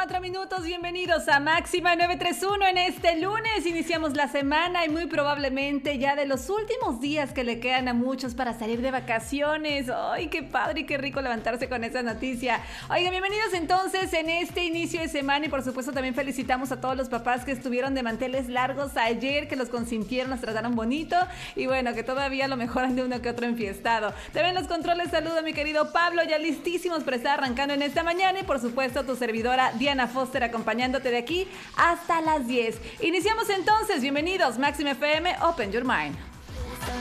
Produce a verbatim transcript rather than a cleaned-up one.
cuatro minutos, bienvenidos a Máxima nueve tres uno. En este lunes iniciamos la semana y muy probablemente ya de los últimos días que le quedan a muchos para salir de vacaciones. ¡Ay, qué padre y qué rico levantarse con esa noticia! Oigan, bienvenidos entonces en este inicio de semana y por supuesto también felicitamos a todos los papás que estuvieron de manteles largos ayer, que los consintieron, los trataron bonito y bueno, que todavía a lo mejor ande uno que otro enfiestado. También los controles, saludo a mi querido Pablo, ya listísimos para estar arrancando en esta mañana y por supuesto tu servidora Diana Foster acompañándote de aquí hasta las diez. Iniciamos entonces, bienvenidos, Máxima F M, Open Your Mind.